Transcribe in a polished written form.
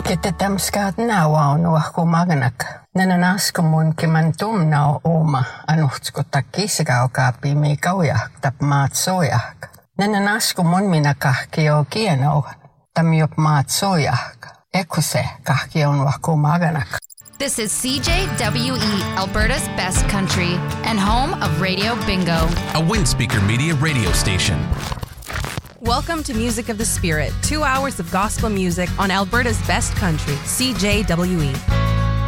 Kitetamskaat nauaunu ahkumaganak. Nananaskumun kimantum nau oma anuhtskuttak kisgaukaapi miikaujak tap maat sojak. Nananaskumun minä kahkio kienau tamjup maat sojak. Ekuse kahkion ahkumaganak. This is CJWE, Alberta's best country and home of Radio Bingo, a Windspeaker Media radio station. Welcome to Music of the Spirit, 2 hours of gospel music on Alberta's best country, CJWE.